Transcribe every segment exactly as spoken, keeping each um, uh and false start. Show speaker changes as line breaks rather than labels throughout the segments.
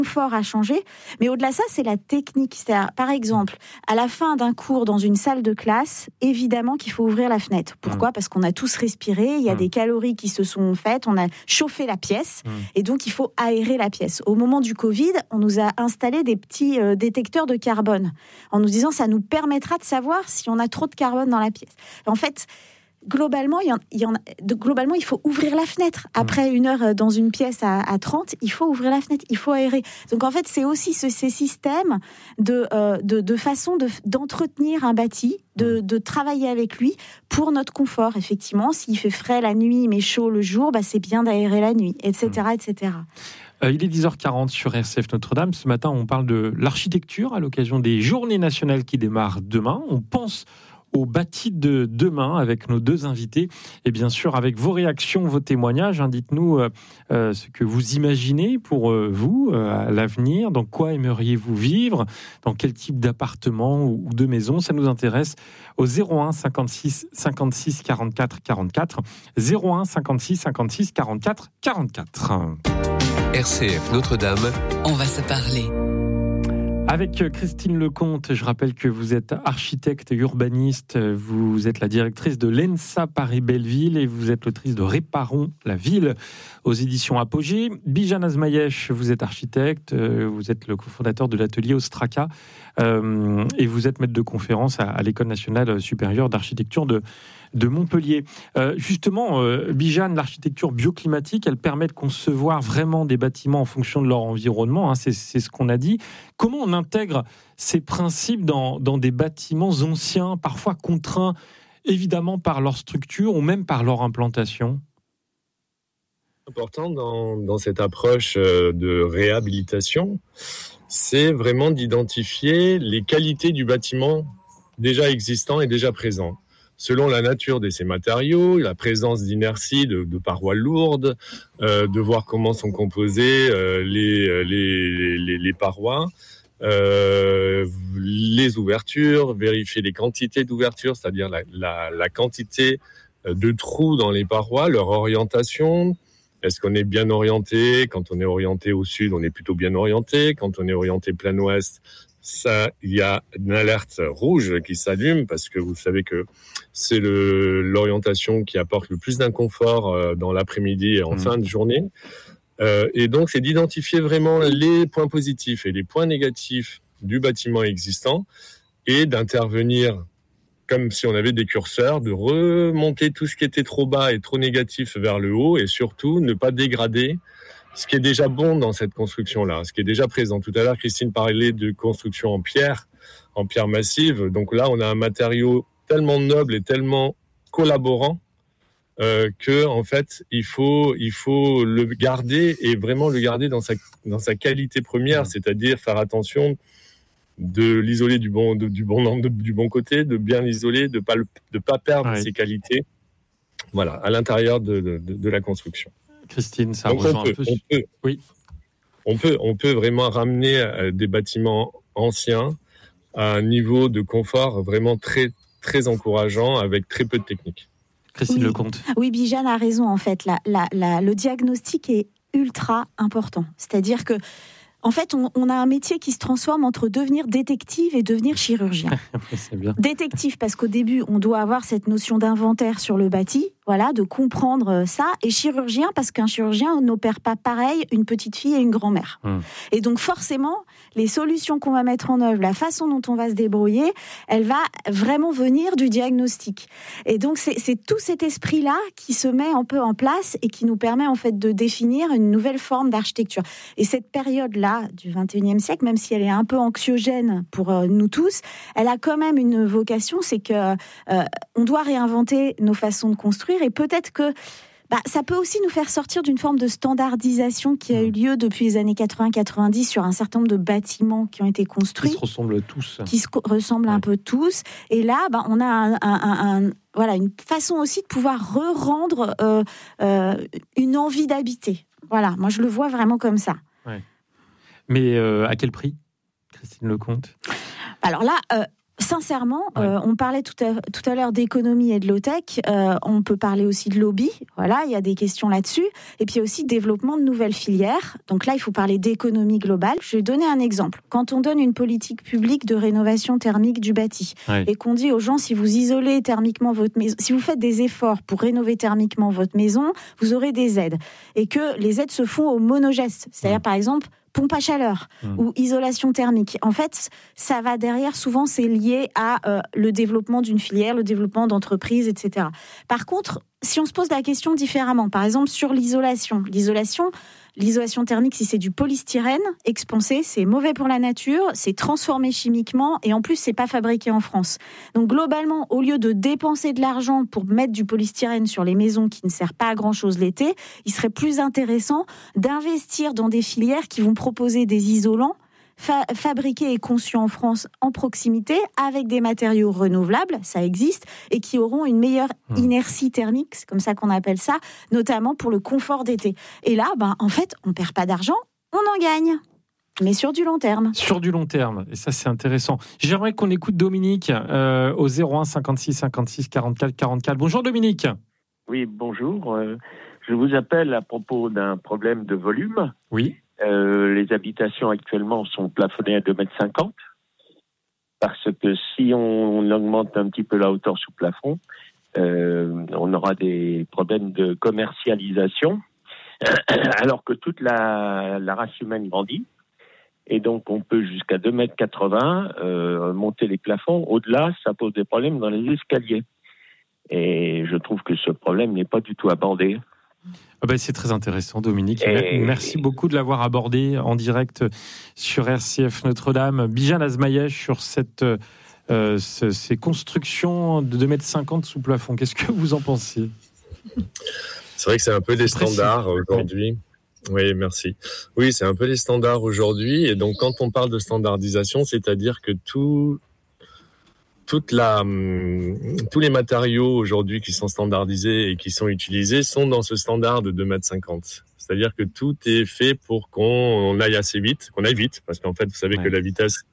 confort a changé, mais au-delà de ça, c'est la technique. C'est-à-dire, par exemple, à la fin d'un cours dans une salle de classe, évidemment qu'il faut ouvrir la fenêtre. Pourquoi ? Mmh. Parce qu'on a tous respiré, il y a mmh. des calories qui se sont faites, on a chauffé la pièce, mmh. et donc il faut aérer la pièce. Au moment du Covid, on nous a installé des petits euh, détecteurs de carbone, en nous disant ça nous permettra de savoir si on a trop de carbone dans la pièce. En fait, Globalement, il y en, il y en a, de, globalement, il faut ouvrir la fenêtre. Après une heure dans une pièce à, à trente, il faut ouvrir la fenêtre, il faut aérer. Donc en fait, c'est aussi ce, ces systèmes de, euh, de, de façon de, d'entretenir un bâti, de, de travailler avec lui pour notre confort. Effectivement, s'il fait frais la nuit, mais chaud le jour, bah, c'est bien d'aérer la nuit, et cetera, et cetera.
Euh, il est dix heures quarante sur R C F Notre-Dame. Ce matin, on parle de l'architecture à l'occasion des Journées nationales qui démarrent demain. On pense au bâti de demain avec nos deux invités et bien sûr avec vos réactions, vos témoignages. Hein, dites-nous euh, euh, ce que vous imaginez pour euh, vous euh, à l'avenir. Dans quoi aimeriez-vous vivre ? Dans quel type d'appartement ou, ou de maison ? Ça nous intéresse au zéro un cinquante-six cinquante-six quarante-quatre quarante-quatre zéro un cinquante-six cinquante-six quarante-quatre quarante-quatre.
R C F Notre-Dame,
on va se parler.
Avec Christine Lecomte, je rappelle que vous êtes architecte et urbaniste, vous êtes la directrice de l'E N S A Paris-Belleville et vous êtes l'autrice de Réparons la ville aux éditions Apogée. Bijan Azmayesh, vous êtes architecte, vous êtes le cofondateur de l'atelier Ostraka euh, et vous êtes maître de conférence à, à l'École nationale supérieure d'architecture de de Montpellier. Euh, justement, euh, Bijan, l'architecture bioclimatique, elle permet de concevoir vraiment des bâtiments en fonction de leur environnement, hein, c'est, c'est ce qu'on a dit. Comment on intègre ces principes dans, dans des bâtiments anciens, parfois contraints évidemment par leur structure ou même par leur implantation ?
Important dans, dans cette approche de réhabilitation, c'est vraiment d'identifier les qualités du bâtiment déjà existant et déjà présent. Selon la nature de ces matériaux, la présence d'inertie, de, de parois lourdes, euh, de voir comment sont composées euh, les, les, les, les parois, euh, les ouvertures, vérifier les quantités d'ouvertures, c'est-à-dire la, la, la quantité de trous dans les parois, leur orientation. Est-ce qu'on est bien orienté ? Quand on est orienté au sud, on est plutôt bien orienté. Quand on est orienté plein ouest, ça, il y a une alerte rouge qui s'allume parce que vous savez que c'est le, l'orientation qui apporte le plus d'inconfort dans l'après-midi et en mmh. fin de journée. Euh, et donc, c'est d'identifier vraiment les points positifs et les points négatifs du bâtiment existant et d'intervenir comme si on avait des curseurs, de remonter tout ce qui était trop bas et trop négatif vers le haut et surtout ne pas dégrader ce qui est déjà bon dans cette construction-là, ce qui est déjà présent. Tout à l'heure, Christine parlait de construction en pierre, en pierre massive. Donc là, on a un matériau tellement noble et tellement collaborant euh, que, en fait, il faut, il faut le garder et vraiment le garder dans sa, dans sa qualité première, c'est-à-dire faire attention de l'isoler du bon, de, du bon, de, du bon côté, de bien l'isoler, de pas le, de pas perdre oui. ses qualités. Voilà, à l'intérieur de, de, de, de la construction.
Christine, ça
Donc
rejoint
on peut,
un peu.
On peut,
oui.
on peut, on peut vraiment ramener des bâtiments anciens à un niveau de confort vraiment très, très encourageant avec très peu de technique.
Christine
oui.
Lecomte.
Oui, Bijan a raison en fait. La, la, la, le diagnostic est ultra important. C'est-à-dire que en fait, on, on a un métier qui se transforme entre devenir détective et devenir chirurgien.
C'est bien.
Détective, parce qu'au début, on doit avoir cette notion d'inventaire sur le bâti, voilà, de comprendre ça. Et chirurgien, parce qu'un chirurgien n'opère pas pareil une petite fille et une grand-mère. Hum. Et donc, forcément, les solutions qu'on va mettre en œuvre, la façon dont on va se débrouiller, elle va vraiment venir du diagnostic. Et donc, c'est, c'est tout cet esprit-là qui se met un peu en place et qui nous permet, en fait, de définir une nouvelle forme d'architecture. Et cette période-là, du vingt et unième siècle, même si elle est un peu anxiogène pour euh, nous tous, elle a quand même une vocation, c'est que euh, on doit réinventer nos façons de construire et peut-être que bah, ça peut aussi nous faire sortir d'une forme de standardisation qui a eu lieu depuis les années quatre-vingts quatre-vingt-dix sur un certain nombre de bâtiments qui ont été construits.
Qui se ressemblent tous.
Qui se ressemblent ouais. un peu tous. Et là, bah, on a un, un, un, un, voilà, une façon aussi de pouvoir re-rendre euh, euh, une envie d'habiter. Voilà, moi je le vois vraiment comme ça.
Ouais. Mais euh, à quel prix, Christine Lecomte ?
Alors là, euh, sincèrement,
Ouais.
euh, on parlait tout à, tout à l'heure d'économie et de low-tech, euh, on peut parler aussi de lobby, voilà, il y a des questions là-dessus, et puis aussi développement de nouvelles filières. Donc là, il faut parler d'économie globale. Je vais donner un exemple. Quand on donne une politique publique de rénovation thermique du bâti,
Ouais.
et qu'on dit aux gens, si vous isolez thermiquement votre maison, si vous faites des efforts pour rénover thermiquement votre maison, vous aurez des aides. Et que les aides se font au monogeste, c'est-à-dire
Mmh.
par exemple pompe à chaleur
Mmh.
ou isolation thermique. En fait, ça va derrière, souvent c'est lié à euh, le développement d'une filière, le développement d'entreprises, et cetera. Par contre, si on se pose la question différemment, par exemple sur l'isolation, l'isolation, l'isolation thermique, si c'est du polystyrène expansé, c'est mauvais pour la nature, c'est transformé chimiquement et en plus c'est pas fabriqué en France. Donc globalement, au lieu de dépenser de l'argent pour mettre du polystyrène sur les maisons qui ne sert pas à grand chose l'été, il serait plus intéressant d'investir dans des filières qui vont proposer des isolants Fa- fabriqués et conçus en France en proximité avec des matériaux renouvelables, ça existe, et qui auront une meilleure
Mmh.
inertie thermique, c'est comme ça qu'on appelle ça, notamment pour le confort d'été. Et là, ben, en fait, on perd pas d'argent, on en gagne, mais sur du long terme.
Sur du long terme, et ça c'est intéressant. J'aimerais qu'on écoute Dominique euh, au zéro un cinquante-six cinquante-six quarante-quatre quarante-quatre. Bonjour Dominique.
Oui, bonjour. Euh, je vous appelle à propos d'un problème de volume.
Oui.
Euh, les habitations actuellement sont plafonnées à deux mètres cinquante parce que si on, on augmente un petit peu la hauteur sous plafond, euh, on aura des problèmes de commercialisation alors que toute la, la race humaine grandit. Et donc, on peut jusqu'à deux mètres quatre-vingts euh, monter les plafonds. Au-delà, ça pose des problèmes dans les escaliers. Et je trouve que ce problème n'est pas du tout abordé.
Ah ben, c'est très intéressant, Dominique.
Et...
Merci beaucoup de l'avoir abordé en direct sur R C F Notre-Dame. Bijan Azmayesh sur cette, euh, ce, ces constructions de deux mètres cinquante sous plafond. Qu'est-ce que vous en pensez ?
C'est vrai que c'est un peu des
C'est précis.
standards aujourd'hui. Oui, merci. Oui, c'est un peu les standards aujourd'hui. Et donc, quand on parle de standardisation, c'est-à-dire que tout, toute la, tous les matériaux aujourd'hui qui sont standardisés et qui sont utilisés sont dans ce standard de deux mètres cinquante. C'est-à-dire que tout est fait pour qu'on aille assez vite, qu'on aille vite, parce qu'en fait, vous savez ouais. que la vitesse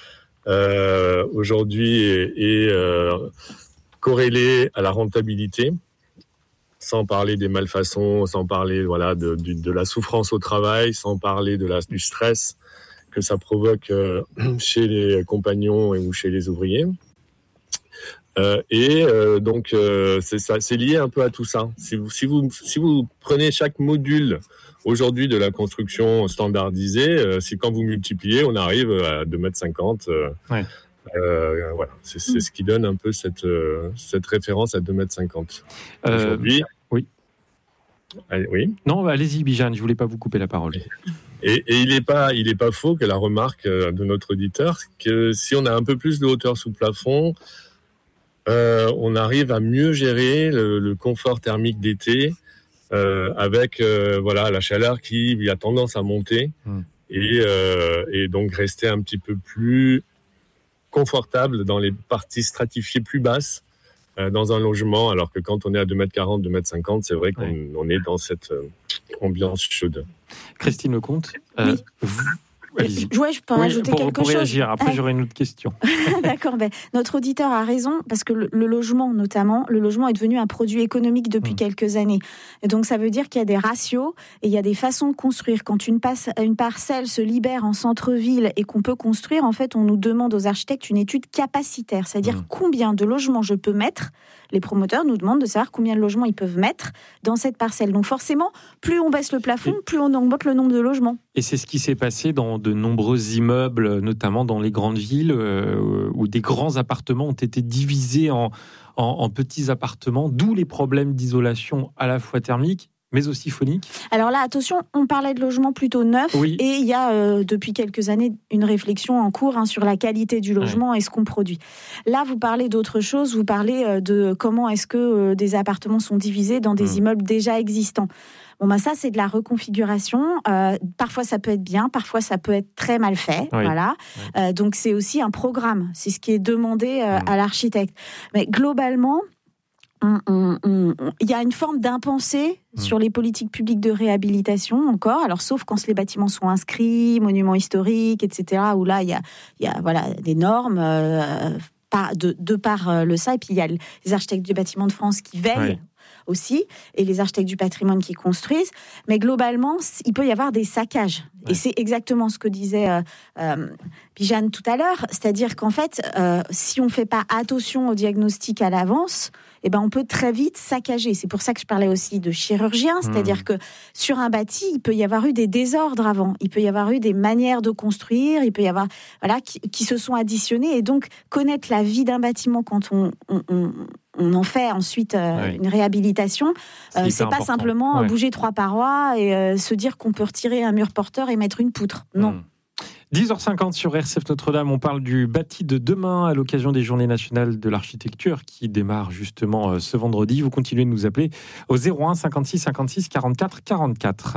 euh, aujourd'hui est, est euh, corrélée à la rentabilité. Sans parler des malfaçons, sans parler voilà de, de, de la souffrance au travail, sans parler de la, du stress que ça provoque euh, chez les compagnons ou chez les ouvriers. Euh, et euh, donc euh, c'est, ça, c'est lié un peu à tout ça. Si vous, si vous, si vous prenez chaque module aujourd'hui de la construction standardisée, euh, si quand vous multipliez, on arrive à deux mètres cinquante. Euh, ouais. Euh, voilà, c'est, c'est ce qui donne un peu cette, euh, cette référence à deux mètres cinquante. Euh, Aujourd'hui,
oui.
Allez, oui.
Non, allez-y, Bijan, je voulais pas vous couper la parole.
Et, et il n'est pas, il est pas faux que la remarque de notre auditeur, que si on a un peu plus de hauteur sous plafond, euh, on arrive à mieux gérer le, le confort thermique d'été euh, avec euh, voilà la chaleur qui a tendance à monter hum. et, euh, et donc rester un petit peu plus confortable dans les parties stratifiées plus basses euh, dans un logement, alors que quand on est à deux mètres quarante, deux mètres cinquante, c'est vrai qu'on oui. on est dans cette euh, ambiance chaude.
Christine Lecomte, euh,
oui.
vous...
Allez-y. Ouais, je peux
oui,
rajouter
pour,
quelque
pour
chose.
Pour réagir, après
ah.
j'aurai une autre question.
D'accord, ben, notre auditeur a raison, parce que le, le logement notamment, le logement est devenu un produit économique depuis mmh. quelques années. Et donc ça veut dire qu'il y a des ratios et il y a des façons de construire. Quand une, passe, une parcelle se libère en centre-ville et qu'on peut construire, en fait on nous demande aux architectes une étude capacitaire, c'est-à-dire mmh. combien de logements je peux mettre. Les promoteurs nous demandent de savoir combien de logements ils peuvent mettre dans cette parcelle. Donc forcément, plus on baisse le plafond, et... plus on augmente le nombre de logements.
Et c'est ce qui s'est passé dans de nombreux immeubles, notamment dans les grandes villes, euh, où des grands appartements ont été divisés en, en, en petits appartements, d'où les problèmes d'isolation à la fois thermique, mais aussi phonique.
Alors là, attention, on parlait de logements plutôt neufs,
oui.
et il y a euh, depuis quelques années une réflexion en cours hein, sur la qualité du logement ouais. et ce qu'on produit. Là, vous parlez d'autre chose, vous parlez euh, de comment est-ce que euh, des appartements sont divisés dans des mmh. immeubles déjà existants. Bon, bah ça, c'est de la reconfiguration. Euh, parfois, ça peut être bien, parfois, ça peut être très mal fait. Oui. Voilà. Oui. Euh, donc, c'est aussi un programme. C'est ce qui est demandé euh, mmh. à l'architecte. Mais globalement, il y a une forme d'impensé mmh. sur les politiques publiques de réhabilitation encore. Alors, sauf quand les bâtiments sont inscrits, monuments historiques, et cetera, où là, il y a, il y a voilà, des normes... Euh, par, de, de par euh, le ça. Et puis il y a les architectes du bâtiment de France qui veillent. Oui. Aussi, et les architectes du patrimoine qui construisent, mais globalement, il peut y avoir des saccages. Ouais. Et c'est exactement ce que disait euh, euh, Bijane tout à l'heure, c'est-à-dire qu'en fait, euh, si on ne fait pas attention au diagnostic à l'avance, eh ben, on peut très vite saccager. C'est pour ça que je parlais aussi de chirurgien, c'est-à-dire mmh. que sur un bâti, il peut y avoir eu des désordres avant, il peut y avoir eu des manières de construire, il peut y avoir, voilà, qui, qui se sont additionnées, et donc connaître la vie d'un bâtiment quand on, on, on on en fait ensuite euh, oui. une réhabilitation. C'est, euh, c'est pas important. Simplement ouais. bouger trois parois et euh, se dire qu'on peut retirer un mur porteur et mettre une poutre. Non. Mmh.
dix heures cinquante sur R C F Notre-Dame, on parle du bâti de demain à l'occasion des Journées nationales de l'architecture qui démarrent justement euh, ce vendredi. Vous continuez de nous appeler au zéro un cinquante-six cinquante-six quarante-quatre quarante-quatre.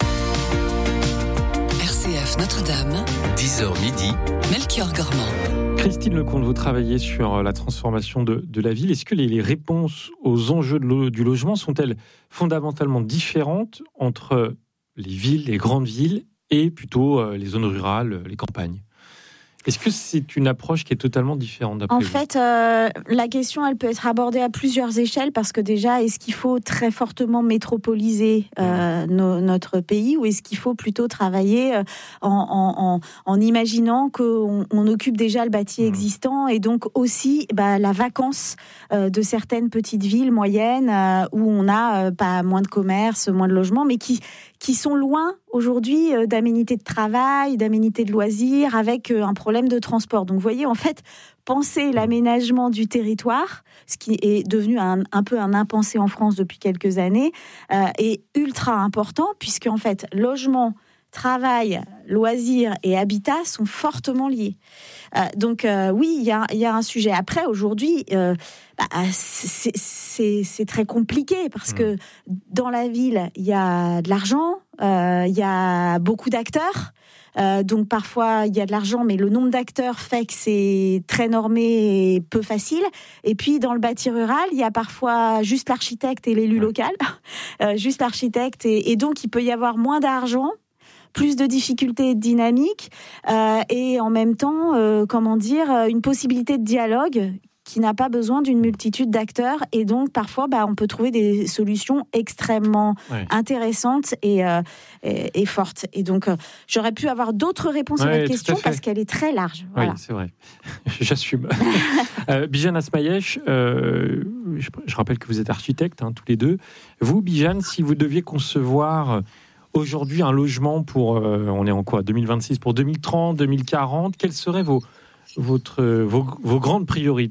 R C F Notre-Dame, dix heures midi, Melchior Gormand.
Christine Lecomte, vous travaillez sur la transformation de, de la ville. Est-ce que les, les réponses aux enjeux de lo, du logement sont-elles fondamentalement différentes entre les villes, les grandes villes, et plutôt euh, les zones rurales, les campagnes ? Est-ce que c'est une approche qui est totalement différente d'après
En
vous ?
fait, euh, la question, elle peut être abordée à plusieurs échelles, parce que déjà, est-ce qu'il faut très fortement métropoliser euh, no, notre pays, ou est-ce qu'il faut plutôt travailler en, en, en, en imaginant qu'on on occupe déjà le bâti mmh. existant, et donc aussi bah, la vacance euh, de certaines petites villes moyennes euh, où on a euh, pas moins de commerce, moins de logements, mais qui qui sont loin aujourd'hui euh, d'aménités de travail, d'aménités de loisirs, avec euh, un problème de transport. Donc, vous voyez, en fait, penser l'aménagement du territoire, ce qui est devenu un, un peu un impensé en France depuis quelques années, euh, est ultra important, puisque, en fait, logement, travail, loisirs et habitat sont fortement liés. Euh, donc euh, oui, il y a, y a un sujet. Après, aujourd'hui, euh, bah, c'est, c'est, c'est très compliqué, parce mmh. que dans la ville, il y a de l'argent, euh, il y a beaucoup d'acteurs. Euh, donc parfois il y a de l'argent, mais le nombre d'acteurs fait que c'est très normé et peu facile. Et puis dans le bâti rural, il y a parfois juste l'architecte et l'élu local, euh, juste l'architecte, et, et donc il peut y avoir moins d'argent, plus de difficultés et de dynamique, euh, et en même temps, euh, comment dire, une possibilité de dialogue qui n'a pas besoin d'une multitude d'acteurs, et donc parfois bah, on peut trouver des solutions extrêmement ouais. intéressantes et, euh, et, et fortes. Et donc euh, j'aurais pu avoir d'autres réponses ouais, à votre question, parce qu'elle est très large. Voilà.
Oui, c'est vrai. J'assume. euh, Bijane Asmayesh, euh, je, je rappelle que vous êtes architecte, hein, tous les deux. Vous, Bijane, si vous deviez concevoir aujourd'hui un logement pour, euh, on est en quoi, deux mille vingt-six, pour deux mille trente, deux mille quarante, quelles seraient vos, votre, vos, vos grandes priorités ?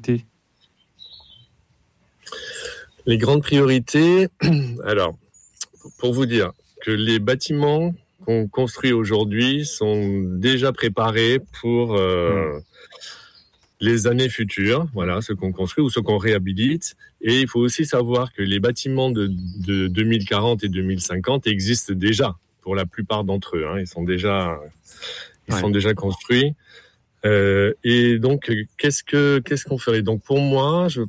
Les grandes priorités, alors, pour vous dire que les bâtiments qu'on construit aujourd'hui sont déjà préparés pour euh, mmh. les années futures, voilà, ceux qu'on construit ou ceux qu'on réhabilite. Et il faut aussi savoir que les bâtiments de, de deux mille quarante et deux mille cinquante existent déjà pour la plupart d'entre eux. Hein. Ils sont déjà, ils ouais. sont déjà construits. Euh, et donc, qu'est-ce que qu'est-ce qu'on ferait ? Donc, pour moi, je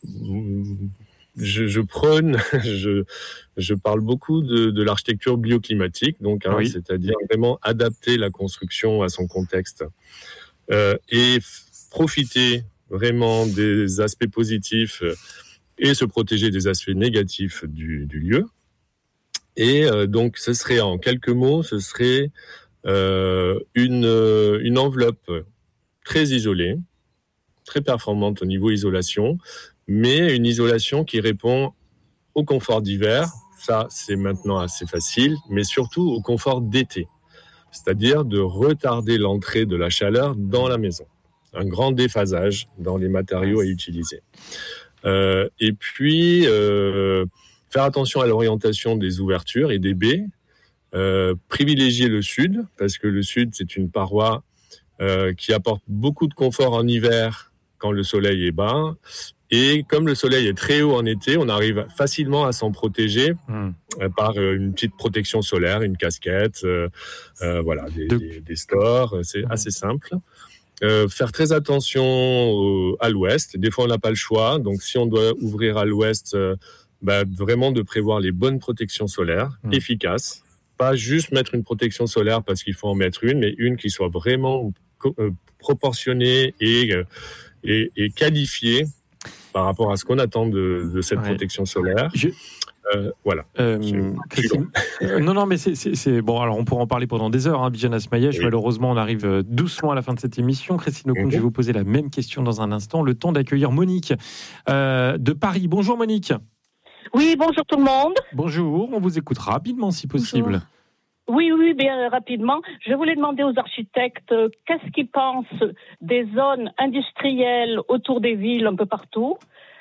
je, je prône, je je parle beaucoup de, de l'architecture bioclimatique, donc, hein, oui. c'est-à-dire vraiment adapter la construction à son contexte euh, et profiter vraiment des aspects positifs et se protéger des aspects négatifs du, du lieu. Et euh, donc, ce serait, en quelques mots, ce serait euh, une, une enveloppe très isolée, très performante au niveau isolation, mais une isolation qui répond au confort d'hiver, ça c'est maintenant assez facile, mais surtout au confort d'été, c'est-à-dire de retarder l'entrée de la chaleur dans la maison. Un grand déphasage dans les matériaux à utiliser. Euh, et puis, euh, faire attention à l'orientation des ouvertures et des baies, euh, privilégier le sud, parce que le sud, c'est une paroi euh, qui apporte beaucoup de confort en hiver quand le soleil est bas. Et comme le soleil est très haut en été, on arrive facilement à s'en protéger mmh. euh, par une petite protection solaire, une casquette, euh, euh, voilà, des, des, des stores, c'est mmh. assez simple. Euh, faire très attention au, à l'ouest. Des fois, on n'a pas le choix. Donc, si on doit ouvrir à l'ouest, euh, bah, vraiment de prévoir les bonnes protections solaires mmh. efficaces. Pas juste mettre une protection solaire parce qu'il faut en mettre une, mais une qui soit vraiment co- euh, proportionnée et, euh, est, est qualifié par rapport à ce qu'on attend de, de cette ouais. protection solaire. Je... Euh, voilà.
Euh, Christine, euh, non, non, mais c'est, c'est, c'est bon. Alors, on pourra en parler pendant des heures. Hein, Bijan Asmayesh. Oui. Malheureusement, on arrive doucement à la fin de cette émission. Christine Lecomte, mm-hmm. je vais vous poser la même question dans un instant. Le temps d'accueillir Monique euh, de Paris. Bonjour, Monique.
Oui, bonjour tout le monde.
Bonjour. On vous écoute rapidement, si possible.
Bonjour. Oui, oui, bien rapidement. Je voulais demander aux architectes euh, qu'est-ce qu'ils pensent des zones industrielles autour des villes, un peu partout,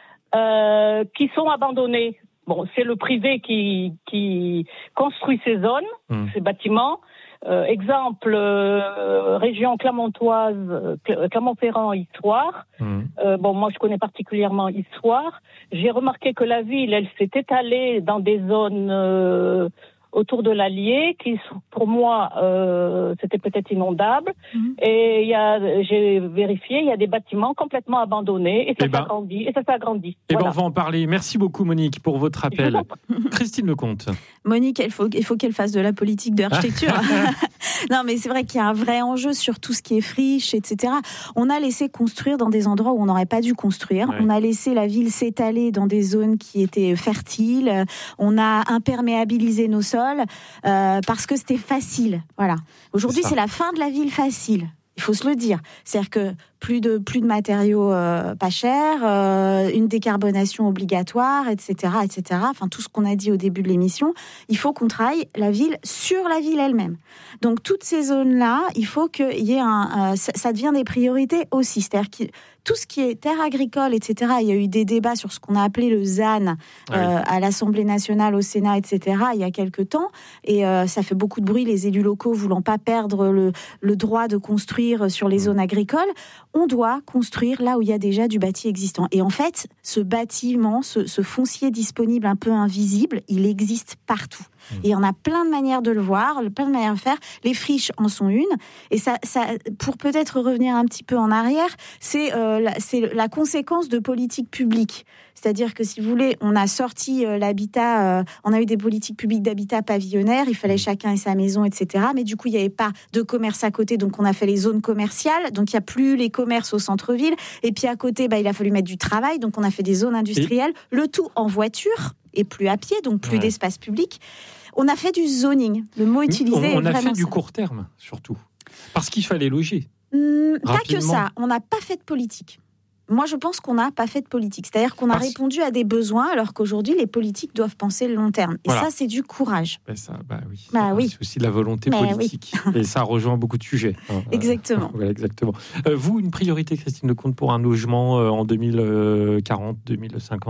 euh, qui sont abandonnées. Bon, c'est le privé qui, qui construit ces zones, mmh. ces bâtiments. Euh, exemple, euh, région clermontoise, euh, Clermont-Ferrand, Issoire. Mmh. Euh, bon, moi, je connais particulièrement Issoire. J'ai remarqué que la ville, elle s'est étalée dans des zones euh, autour de l'Allier, qui, pour moi, euh, c'était peut-être inondable. Mmh. Et il y a, j'ai vérifié, il y a des bâtiments complètement abandonnés, et ça eh ben, s'agrandit, et ça s'agrandit.
Et
voilà.
ben, on va en parler. Merci beaucoup, Monique, pour votre appel. Christine Lecomte.
Monique, il faut, il faut qu'elle fasse de la politique de l'architecture. Non, mais c'est vrai qu'il y a un vrai enjeu sur tout ce qui est friche, et cetera. On a laissé construire dans des endroits où on n'aurait pas dû construire. Ouais. On a laissé la ville s'étaler dans des zones qui étaient fertiles. On a imperméabilisé nos sols euh, parce que c'était facile. Voilà. Aujourd'hui, c'est, c'est la fin de la ville facile. Il faut se le dire. C'est-à-dire que plus de, plus de matériaux euh, pas chers, euh, une décarbonation obligatoire, et cetera, et cetera. Enfin, tout ce qu'on a dit au début de l'émission. Il faut qu'on travaille la ville sur la ville elle-même. Donc, toutes ces zones-là, il faut qu'il y ait un... Euh, ça, ça devient des priorités aussi. C'est-à-dire que tout ce qui est terre agricole, et cetera, il y a eu des débats sur ce qu'on a appelé le Z A N euh, oui. à l'Assemblée nationale, au Sénat, et cetera, il y a quelques temps. Et euh, ça fait beaucoup de bruit, les élus locaux voulant pas perdre le, le droit de construire sur les zones agricoles. On doit construire là où il y a déjà du bâti existant. Et en fait, ce bâtiment, ce, ce foncier disponible un peu invisible, il existe partout. Et on a plein de manières de le voir, plein de manières de faire. Les friches en sont une. Et ça, ça pour peut-être revenir un petit peu en arrière, c'est, euh, la, c'est la conséquence de politiques publiques. C'est-à-dire que, si vous voulez, on a sorti euh, l'habitat, euh, on a eu des politiques publiques d'habitat pavillonnaire, il fallait chacun ait sa maison, et cetera. Mais du coup, il n'y avait pas de commerce à côté, donc on a fait les zones commerciales, donc il n'y a plus les commerces au centre-ville. Et puis à côté, bah, il a fallu mettre du travail, donc on a fait des zones industrielles, et... le tout en voiture et plus à pied, donc plus ouais. d'espace public. On a fait du zoning, le mot utilisé
on,
est
on a fait
ça.
du court terme, surtout, parce qu'il fallait loger.
Hum, pas que ça, on n'a pas fait de politique. Moi, je pense qu'on n'a pas fait de politique. C'est-à-dire qu'on a Parce... répondu à des besoins, alors qu'aujourd'hui, les politiques doivent penser le long terme. Et voilà. ça, c'est du courage.
Ben ça, bah oui.
Bah oui.
C'est aussi de la volonté Mais politique. Oui. Et ça rejoint beaucoup de sujets. Hein.
Exactement.
Voilà, exactement. Euh, vous, une priorité, Christine Lecomte, pour un logement euh, en deux mille quarante, deux mille cinquante ?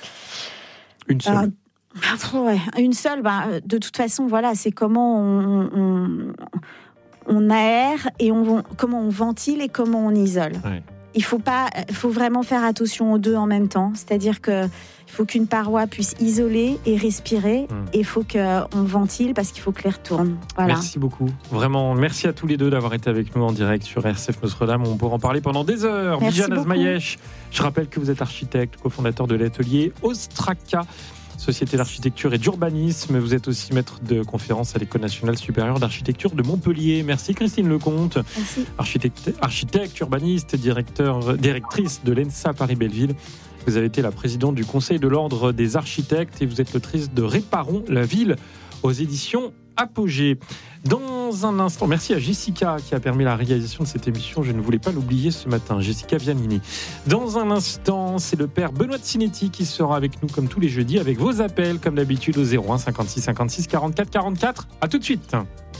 Une seule euh...
Ouais, une seule, bah, de toute façon, voilà, c'est comment on, on, on aère et on, comment on ventile et comment on isole. Ouais. Il faut pas, il faut vraiment faire attention aux deux en même temps. C'est-à-dire que il faut qu'une paroi puisse isoler et respirer, mmh. et il faut qu'on ventile parce qu'il faut que l'air tourne. Voilà.
Merci beaucoup. Vraiment, merci à tous les deux d'avoir été avec nous en direct sur R C F Notre-Dame. On pourra en parler pendant des heures. Bijan Asmayesh, je rappelle que vous êtes architecte, cofondateur de l'atelier Ostraka, Société d'architecture et d'urbanisme. Vous êtes aussi maître de conférence à l'École nationale supérieure d'architecture de Montpellier. Merci Christine Lecomte.
Merci.
Architecte, architecte urbaniste, directeur, directrice de l'ENSA Paris-Belleville. Vous avez été la présidente du Conseil de l'Ordre des architectes et vous êtes l'autrice de Réparons la ville aux éditions Apogée. Dans un instant, merci à Jessica qui a permis la réalisation de cette émission. Je ne voulais pas l'oublier ce matin, Jessica Vianini. Dans un instant, c'est le père Benoît de Sinetti qui sera avec nous comme tous les jeudis avec vos appels comme d'habitude au zéro un cinquante-six cinquante-six quarante-quatre quarante-quatre. À tout de suite.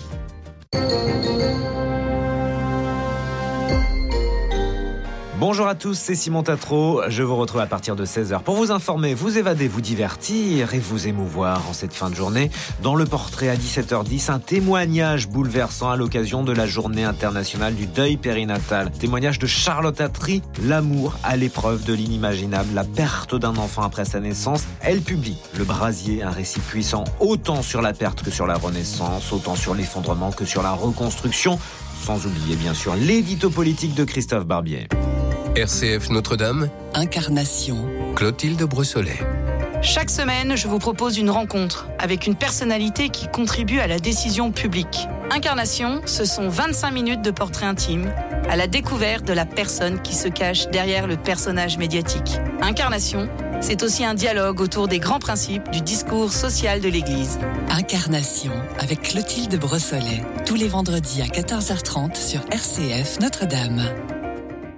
Bonjour à tous, c'est Simon Tatro. Je vous retrouve à partir de seize heures pour vous informer, vous évader, vous divertir et vous émouvoir en cette fin de journée. Dans le portrait à dix-sept heures dix, un témoignage bouleversant à l'occasion de la journée internationale du deuil périnatal. Témoignage de Charlotte Attry, l'amour à l'épreuve de l'inimaginable, la perte d'un enfant après sa naissance. Elle publie Le Brasier, un récit puissant autant sur la perte que sur la renaissance, autant sur l'effondrement que sur la reconstruction. Sans oublier bien sûr l'édito politique de Christophe Barbier.
R C F Notre-Dame, Incarnation, Clotilde Brossolet.
Chaque semaine, je vous propose une rencontre avec une personnalité qui contribue à la décision publique. Incarnation, ce sont vingt-cinq minutes de portrait intime à la découverte de la personne qui se cache derrière le personnage médiatique. Incarnation, c'est aussi un dialogue autour des grands principes du discours social de l'Église.
Incarnation avec Clotilde Brossolet, tous les vendredis à quatorze heures trente sur R C F Notre-Dame.